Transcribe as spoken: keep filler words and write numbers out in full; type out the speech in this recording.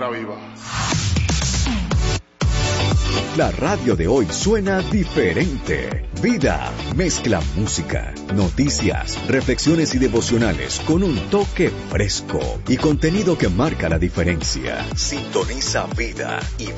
Palabra Viva. La radio de hoy suena diferente. Vida mezcla música, noticias, reflexiones y devocionales con un toque fresco y contenido que marca la diferencia. Sintoniza Vida y